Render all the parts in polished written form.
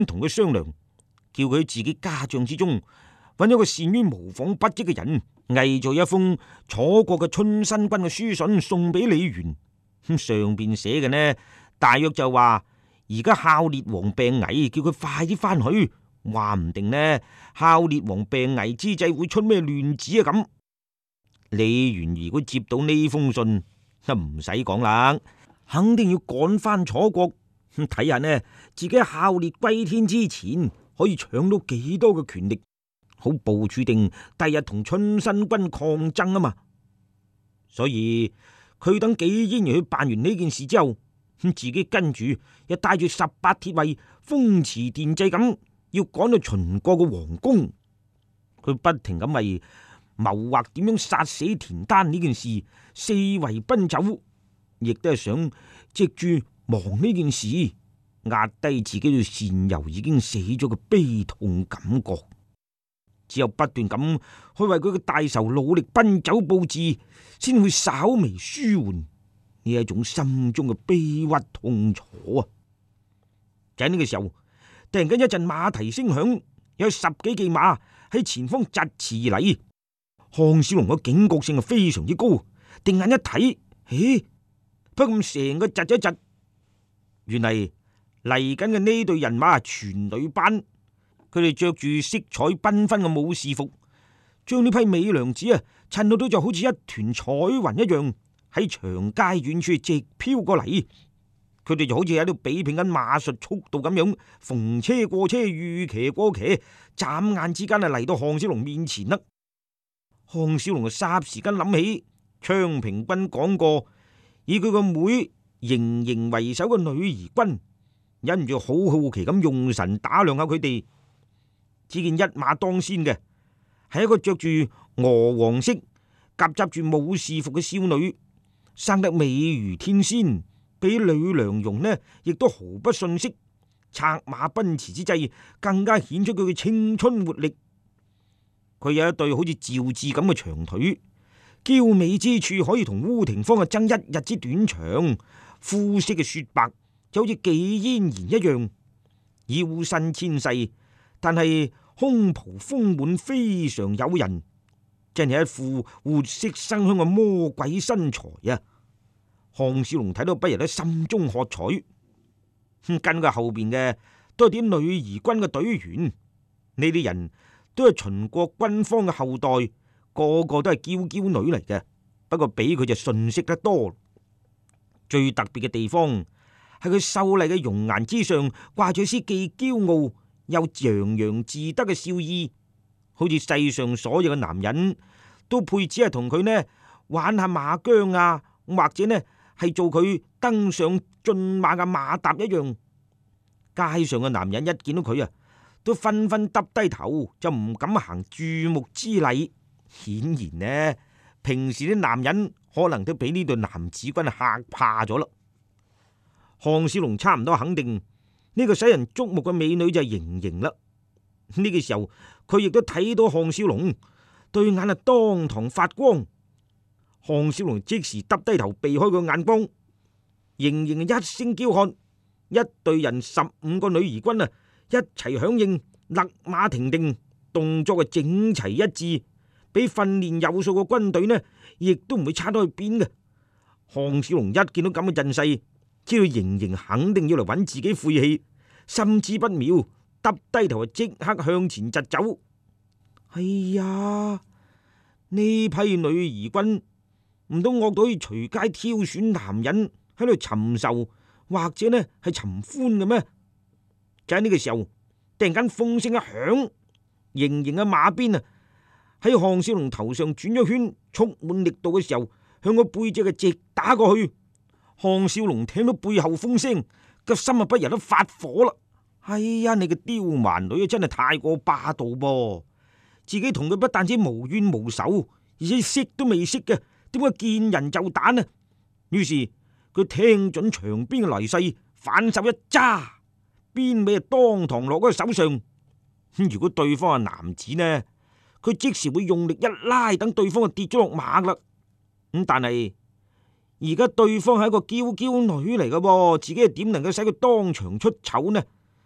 同佢商量，叫佢自己家將之中揾咗個善於模仿筆跡嘅人，偽造一封楚國嘅春申君嘅書信送俾李元。上邊寫嘅呢，大約就話而家孝烈王病危，叫佢快啲翻去。話唔定呢，孝烈王病危之際會出咩亂子啊咁。李元如果接到呢封信，就唔使講啦，肯定要趕翻楚國，睇下呢自己孝烈歸天之前可以搶到幾多嘅權力，好部署定第日同春申君抗爭啊嘛。所以佢等紀嫣然去辦完呢件事之後，自己跟住又帶住18鐵衛風馳電掣咁，要趕到秦國嘅皇宮。佢不停咁為謀劃點樣殺死田丹呢件事四圍奔走，亦都係想藉住忙呢件事壓低自己對善柔已經死咗嘅悲痛感覺。只有不斷咁去為佢嘅大仇努力奔走布置，先會稍微舒緩呢一種心中嘅悲鬱痛楚啊！就喺呢個時候，突然間一陣馬蹄聲響，有10幾騎馬喺前方疾馳而嚟。項少龍嘅警覺性係非常之高，定眼一睇，咦？不過咁成個窒一窒，原嚟嚟緊嘅呢隊人馬係全女班。佢哋着住色彩繽紛嘅武士服，將呢批美娘子啊襯到都就好似一團彩雲一樣，喺長街遠處直飄過嚟。佢哋就好似喺度比拼緊馬術速度咁樣，逢車過車，遇騎過騎，眨眼之間啊嚟到項少龍面前啦。項少龍啊霎時間諗起昌平君講過，以佢個妹盈盈為首嘅女兒軍，忍唔住好好奇咁用神打量下佢哋。只見一馬當先嘅係一個着住鵝黃色夾雜住武士服嘅少女，生得美如天仙，比呂良容呢亦都毫不遜色。策馬奔馳之際，更加顯出佢嘅青春活力。佢有一對好似趙志咁嘅長腿，嬌美之處可以同烏廷芳啊爭一日之短長。膚色嘅雪白就好似紀嫣然一樣，腰身纖細，但係胸脯豐滿，非常誘人，真係一副活色生香嘅魔鬼身材啊！項少龍睇到不由得心中喝彩。跟佢後邊嘅都係啲女兒軍嘅隊員，呢啲人都係秦國軍方嘅後代，個個都係嬌嬌女嚟嘅，不過比佢就遜色得多。最特別嘅地方係佢秀麗嘅容顏之上掛住絲既驕傲又洋洋自得嘅笑意，好似世上所有嘅男人都配只係同佢呢玩下馬韁啊，或者呢係做佢登上駿馬嘅馬踏一樣。街上嘅男人一見到佢啊，都紛紛耷低頭，就唔敢行注目之禮。顯然呢，平時啲男人可能都俾呢對男子軍嚇怕咗啦。項少龍差唔多肯定呢個使人矚目嘅美女就係盈盈啦。呢個時候佢亦都睇到項少龍對眼啊當堂發光。項少龍即時耷低頭避開個眼光。盈盈一聲嬌喝，一隊人15個女兒軍啊一齊響應，勒馬停定，動作係整齊一致，比訓練有素嘅軍隊呢亦都唔會差到去邊嘅。項少龍一見到咁嘅陣勢，知道盈盈肯定要嚟揾自己晦氣，心知不妙，耷低頭即刻向前疾走。哎呀，呢批女兒軍唔通惡到去隨街挑選男人喺度尋仇，或者呢係尋歡嘅咩？就喺呢個時候，突然間風聲一響，盈盈嘅馬鞭啊喺項少龍頭上轉咗圈，蓄滿力度嘅時候，向個背脊嘅直打過去。項少龍聽到背後風聲，個心啊不由得發火啦！哎呀，你個刁蠻女真係太過霸道噃！自己同佢不但止無冤無仇，而且識都未識嘅，點解見人就打呢？於是佢聽準牆邊嘅嚟勢，反手一揸，鞭尾當堂落喺手上。如果對方係男子呢，佢即時會用力一拉，等對方就跌咗落馬啦。但係而家對方係一個嬌嬌女嚟嘅噃，自己係點能夠使佢當場出醜呢？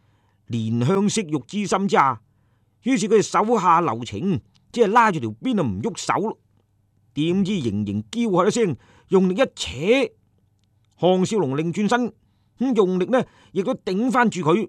憐香惜玉之心之下，於是佢手下留情，即係拉住條鞭啊唔喐手咯。點知盈盈嬌喝一聲，用力一扯，項少龍擰轉身，咁用力呢亦都頂翻住佢。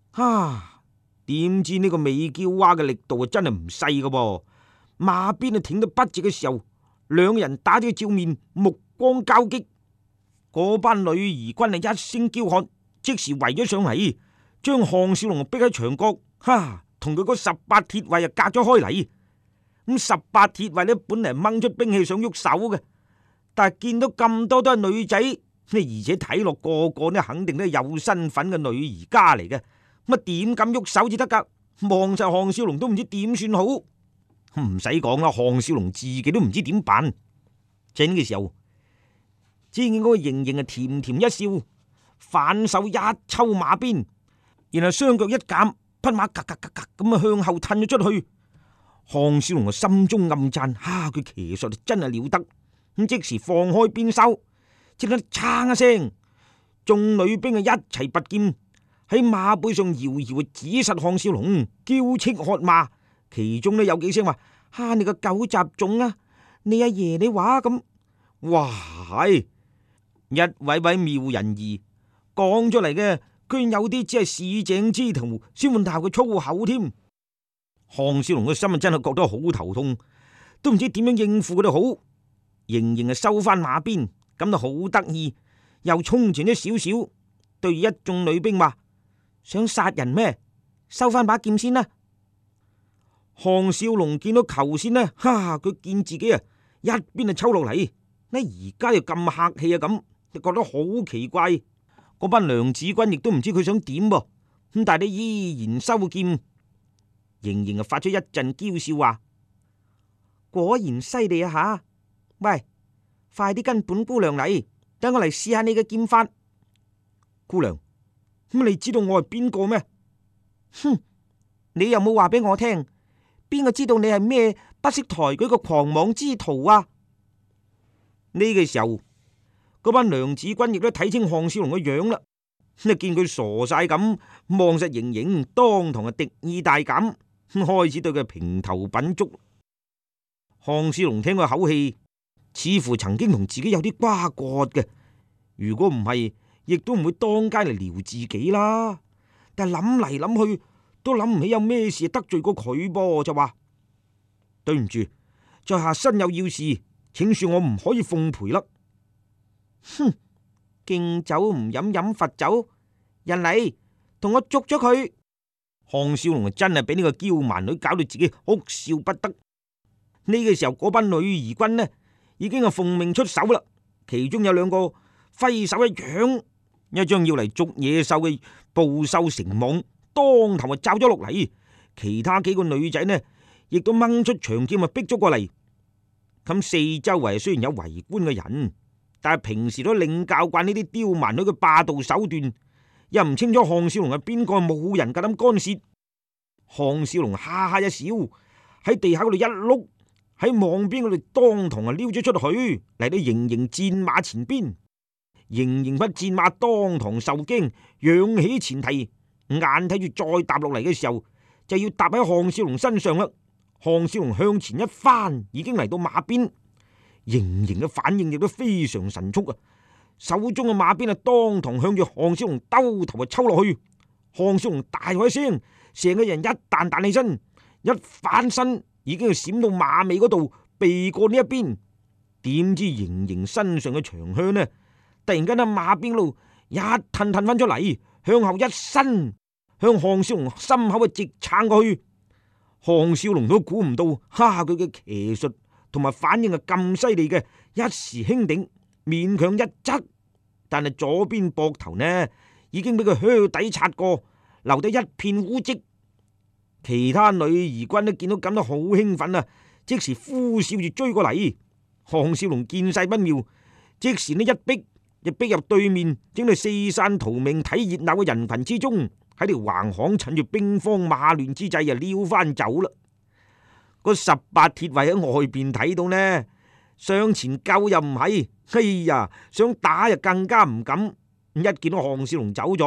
點知呢個美嬌娃嘅力度啊真係唔細噶噃，馬鞭啊挺到筆直嘅時候，兩個人打咗個照面，目光交擊。嗰班女兒軍啊一聲嬌喝，即時圍咗上嚟，將項少龍逼喺牆角，同佢嗰18鐵衛啊隔咗開嚟。咁18鐵衛呢本嚟掹出兵器想喐手嘅，但係見到咁多都係女仔，而且睇落個個呢肯定都係有身份嘅女兒家嚟嘅，咁啊點敢喐手至得噶？望實項少龍都唔知點算好，唔使講啦，項少龍自己都唔知點辦。正嘅時候，只見嗰個盈盈啊甜甜一笑，反手一抽馬鞭，然後雙腳一減，匹馬格格格格咁啊向後褪咗出去。項少龍啊心中暗讚，佢騎術真係了得。咁即時放開鞭梢，即刻撐一聲，眾女兵啊一齊拔劍喺馬背上搖搖指實項少龍，嬌斥喝罵。其中呢有幾聲話：你個狗雜種啊！你阿爺你話咁，哇係一位位妙人兒講出嚟嘅，居然有啲只係市井之徒先會鬧佢粗口添。項少龍嘅心啊真係覺得好頭痛，都唔知點樣應付佢哋好。盈盈啊收翻馬鞭，感到好得意，又衝前咗少少，對一眾女兵話：想殺人咩？收翻把劍先啦！項少龍見到頭先呢，佢見自己啊一邊啊抽落嚟，呢而家又咁客氣啊咁，就覺得好奇怪。嗰班娘子軍亦都唔知佢想點噃，咁但係你依然收劍。盈盈啊發出一陣嬌笑話：果然犀利啊吓！喂，快啲跟本姑娘嚟，等我嚟試下你嘅劍法。姑娘，咁你知道我係邊個咩？哼，你又冇話俾我聽，邊個知道你係咩不識抬舉嘅狂妄之徒啊？呢個時候，嗰班娘子軍亦都睇清項少龍嘅樣啦，咁啊見佢傻晒咁望實盈盈，當堂啊敵意大減，開始對佢評頭品足。項少龍聽佢口氣，似乎曾經同自己有啲瓜葛嘅，如果唔係，亦都唔會當街嚟撩自己啦。但係諗嚟諗去，都諗唔起有咩事得罪過佢噃，就話對唔住，在下身有要事，請恕我唔可以奉陪啦。哼，敬酒唔飲飲罰酒，人嚟同我捉咗佢。項少龍真係俾呢個嬌蠻女搞到自己哭笑不得。呢個時候，嗰班女兒軍呢已經係奉命出手啦，其中有兩個揮手一揚，一張要嚟捉野獸嘅捕獸繩網當頭就罩咗落嚟，其他幾個女仔呢亦都掹出長劍啊逼咗過嚟。咁四周圍雖然有圍觀嘅人，但係平時都領教慣呢啲刁蠻女嘅霸道手段，又唔清楚項少龍係邊個，冇人夠膽干涉。項少龍哈哈一笑，喺地下嗰度一碌，喺網邊嗰度當堂啊溜咗出去，嚟到盈盈戰馬前邊。盈盈匹戰馬當堂受驚，仰起前蹄，眼睇住再踏落嚟嘅時候，就要踏喺項少龍身上啦。項少龍向前一翻，已經嚟到馬邊。盈盈嘅反應亦都非常神速啊！手中嘅馬鞭啊，當堂向住項少龍兜頭啊抽落去。項少龍大喝一聲，成個人一彈彈起身，一反身已經係閃到馬尾嗰度避過呢一邊。點知盈盈身上嘅長靴呢，突然間喺馬邊度一褪褪翻出嚟，向後一伸，向項少龍心口啊直撐過去。項少龍都估唔到，佢嘅騎術同埋反應係咁犀利嘅，一時輕頂，勉強一側，但係左邊膊頭呢已經俾佢靴底擦過，留低一片污跡。其他女兒軍都見到咁都好興奮啊，即時呼嘯住追過嚟。項少龍見勢不妙，即時呢一逼就逼入對面正係四散逃命睇熱鬧嘅人群之中，喺條橫巷趁住兵荒馬亂之際就撩翻走啦。個18鐵衛喺外邊睇到呢，上前救又唔係，想打又更加唔敢。一見到項少龍走咗，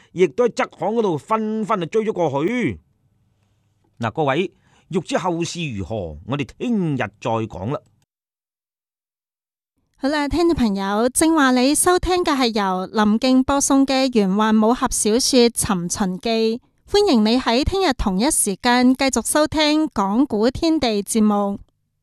亦都喺側巷嗰度紛紛追咗過去。嗱，各位，欲知後事如何，我哋聽日再講啦。 好啦，聽眾朋友，正話你收聽嘅係由林敬播送嘅玄幻武俠小說《尋秦記》，歡迎你喺聽日同一時間繼續收聽講古天地節目。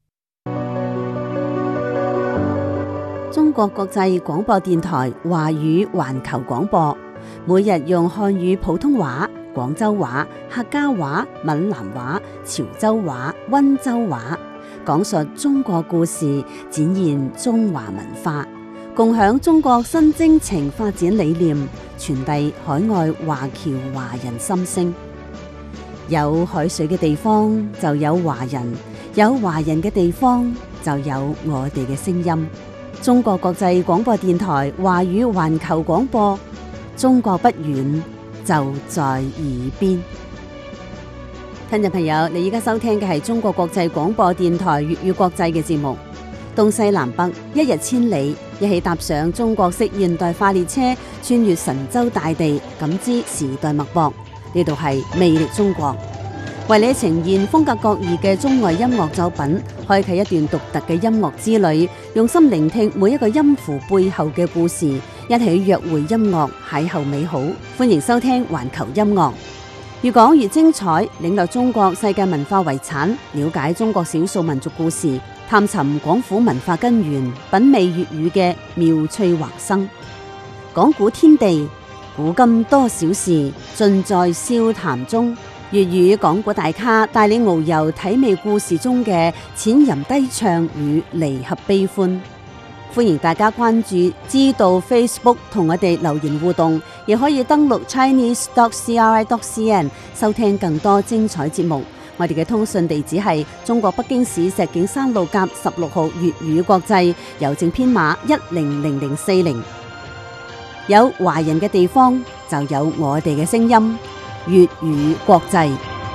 中國國際廣播電台華語環球廣播，每日用漢語普通話、廣州話、客家話、閩南話、潮州話、溫州話講述中國故事，展現中華文化，共享中國新征程發展理念，傳遞海外華僑華人心聲。有海水嘅地方就有華人，有華人嘅地方就有我哋嘅聲音。中國國際廣播電台華語環球廣播，中國不遠，就在耳邊。聽眾朋友，你而家收聽嘅係中國國際廣播電台粵語國際嘅節目。東西南北，一日千里，一起踏上中國式現代化列車，穿越神州大地，感知時代脈搏。呢度係魅力中國，為你呈現風格各異嘅中外音樂作品，開啟一段獨特嘅音樂之旅，用心聆聽每一個音符背後嘅故事，一起約會音樂，邂逅美好。歡迎收聽環球音樂，越講越精彩，領略中國世界文化遺產，了解中國少數民族故事，探尋廣府文化根源，品味粵語嘅妙趣橫生。講古天地，古今多少事，盡在笑談中。粵語講古大咖帶你遨遊體味故事中嘅淺吟低唱與離合悲歡。歡迎大家關注知道 Facebook 同我哋留言互動，亦可以登錄 chinese.cri.cn 收聽更多精彩節目。我哋嘅通訊地址係中國北京市石景山路甲16號粵語國際，郵政編碼100040。有華人嘅地方就有我哋嘅聲音，粵語國際。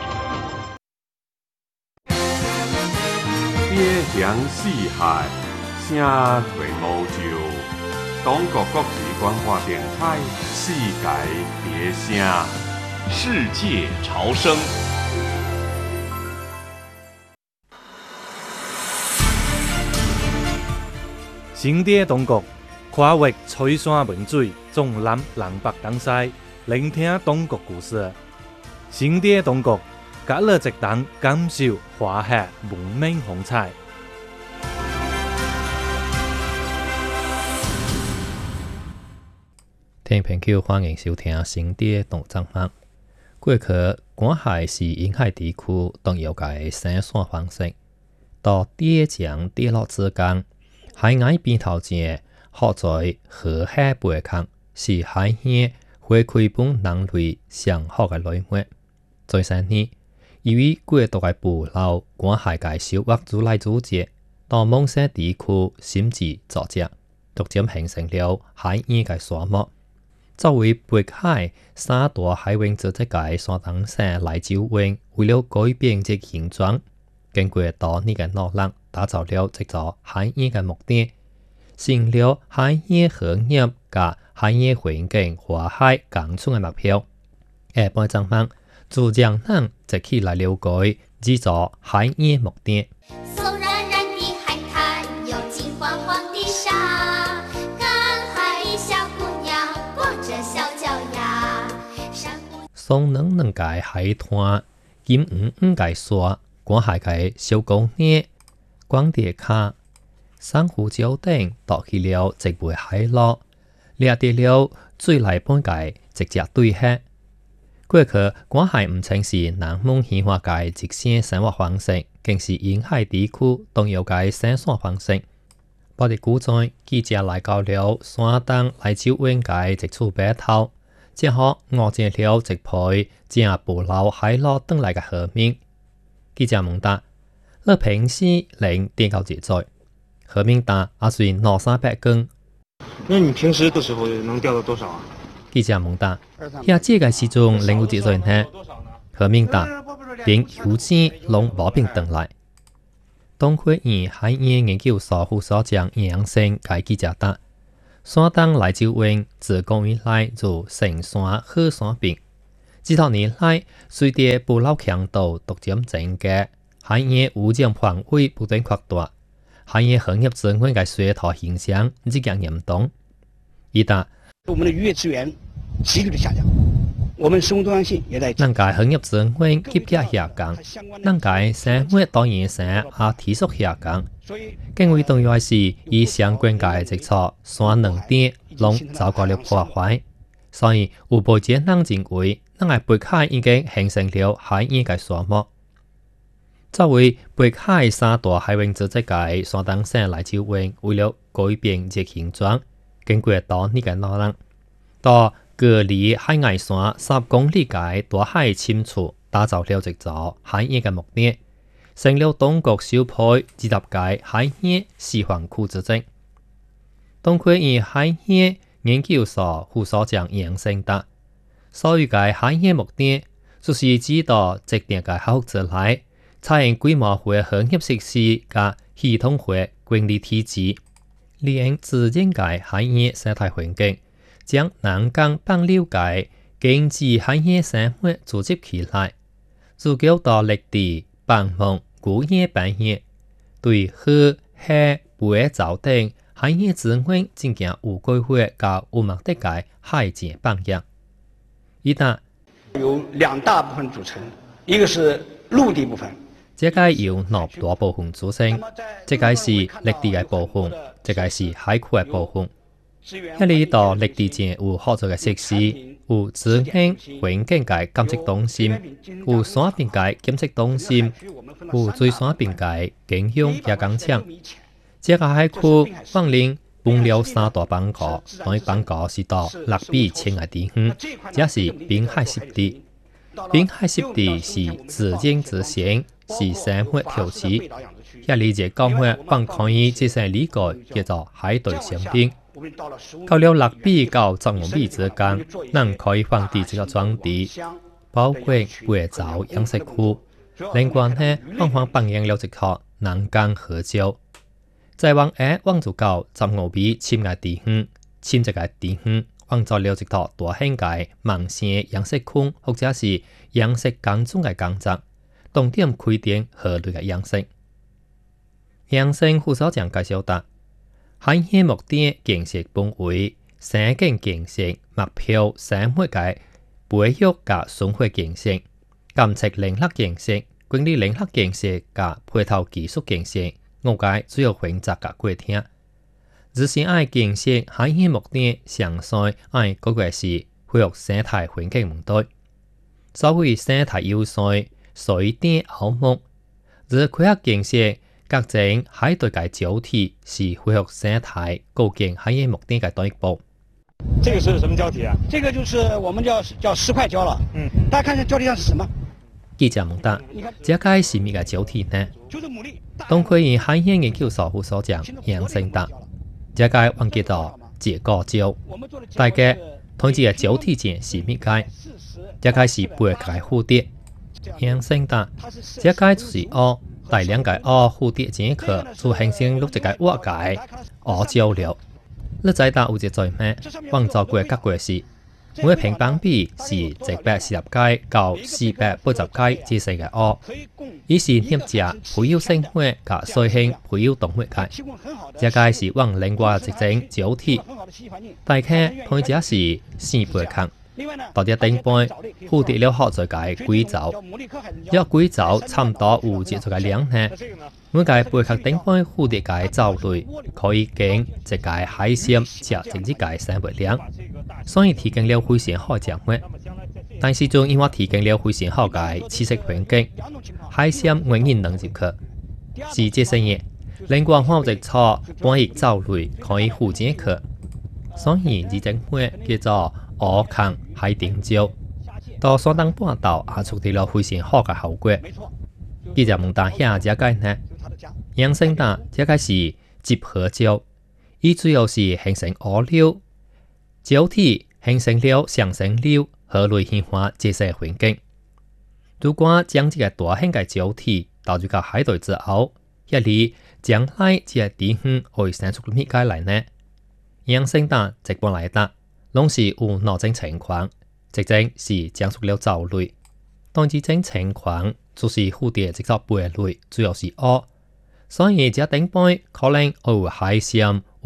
邊疆四海，聲隨無就。中國國際廣播電台，世界別聲， 世界潮聲。新的中國，跨越翠山文水，縱覽南北東西，聆聽中國故事。新的中國，隔了直檔感受華夏文明風采。 聽朋友歡迎收聽新的動節目。過去廣海是沿海地區重要嘅生產方式，到滇江滇陸之間。海岸邊頭前，學在河海背抗是海線回饋本人類上學嘅類目。最近呢，由於過度嘅捕撈，廣海嘅小額主來組織到某些地區甚至作戰，逐漸形成了海岸嘅沙漠。作為北海三大海運組織嘅山東省來招運，為了改變這形狀，經過多年嘅努力，打造了這座海岸嘅目的，成了海岸行業和海岸環境和諧共存嘅目標。下半節目就讓人一起來了解這座海岸目的。 松軟軟的海灘有金黃黃的沙，趕海小姑娘裹着小腳丫。 松軟軟嘅海灘，金黃黃嘅沙，趕海嘅小姑娘光碟卡，珊瑚礁頂搭起了一枚海螺，掠得了水內半界直接對黑。過去廣海唔淨是南蒙現化嘅直線生活方式，更是沿海地區重要嘅生產方式。我哋古在記者來到了山東來招運嘅直處北頭，之後我見了一批正捕撈海螺等來嘅河面。記者問答。那平時能點高節奏，河面大也算攞300斤。 那你平時的時候能釣到多少啊？ 記者問答，呀，這個時鐘能有節奏呢？河面大，並有錢攏無平等來。東海縣海洋研究所副所長楊生解記者答： 山東來州灣自古以來就成山好山邊，幾十年來隨着捕撈強度逐漸增加，海燕污染範圍不斷擴大，海燕行業資源嘅衰退現象日漸嚴重。一旦我們的漁業資源急劇的下降，我們生物多樣性也在。 咱家行業資源急劇下降，咱家生活多樣性也持續下降。更為重要的是，以相關嘅政策山能地攏遭到了破壞，所以有部分人認為，咱嘅北海已經形成了海燕嘅沙漠。作為北海三大海灣之一嘅山東省來州灣，為了改變這形狀，經過多年嘅努力，到距離海岸線10公里嘅大海深處，打造了一座海燕嘅目的，成了當局首批自立嘅海燕示範區之一。東區縣海燕研究所副所長楊勝達，所有嘅海燕目的，就是指導制定嘅學者來採用規模化行業實施嘅系統化管理體制，利用自然嘅海燕生態環境，將南港放流嘅經濟海燕生活組織起來，自古到歷地放牧孤燕繁衍，對河海背藻等海燕資源進行有規劃及有目的嘅海政幫養。一旦有兩大部分組成，一個是陸地部分， 這個由兩大部分組成，這個是陸地嘅部分，這個是海區嘅部分。一里到陸地前有合作嘅設施，有資源環境嘅監測中心，有山邊嘅檢測中心，有水山邊嘅經用也工廠。這個海區放領分了三大板塊，每板塊是到6比千嘅地方，這是濱海濕地。濱海濕地是自然之性，是生活調劑。一里這講法還可以節省理解叫做海對相並。到了6比到15米之間，咱可以放地這個裝地，包括背藻養殖區。另外呢，放放養了一個南港河礁。再往下往就到15米深嘅地方，深這個地方往做了一個大型嘅盲線養殖區，或者是養殖工種嘅工作，重點規定河類嘅養殖。楊勝副所長介紹達，海燕目的建設本為生境建設、目標生活嘅培育及生活建設、監測領域建設、管理領域建設及配套技術建設。我嘅主要選擇嘅過程，只是愛建設海燕目的上賽愛嗰個是恢復生態環境問題。所謂生態優勢，水電奧木，而規劃建設各種海對嘅礁體是恢復生態構建海燕目的嘅第一步。 這個是什麼礁體啊？ 這個就是我們叫石塊礁了。大家看這礁體上是什麼？ 記者問答：這個是咩嘅礁體呢？ 就是牡蠣。 東區縣海燕研究所副所長楊勝達，這個我叫做結果礁，大家同這個礁體前是咩嘅？這個是背蓋蝴蝶。楊勝達，這個就是蚵，大量嘅蚵蝴蝶前殼就形成咗一個活嘅蚵礁了。你知道有一個咩？我做過各個事。每平方米是140雞到480雞之細嘅蚵，以是鯰魚培養生活及水性培養動物嘅。這個是往另外一種礁體，大概同這是4倍強。到這頂背蝴蝶了學做嘅硅藻，這硅藻差唔多有這個量呢。每個背殼頂背蝴蝶嘅藻類可以經一個海鮮食整隻嘅生活量。所以提供了非常好嘅生活，但是仲因為提供了非常好嘅棲息環境，海鮮永遠能入去。是這些嘢，另外還有一個半翼藻類可以附進去，所以這種花叫做蚵殼海丁礁，到山東半島也取得了非常好嘅效果。記者問到下這個呢，楊勝達這個是集合礁，伊主要是形成河流。礁體形成了上升流河類變化這些環境。如果將這個大型嘅礁體導入到海底之後，一里將來這個地方會生出咩嘅來呢？ 陽性蛋直本來打，攏是有腦症情況，直症是講述了藻類。當之症情況就是蝴蝶直接飛類，主要是蛾，所以這頂杯可能有海鮮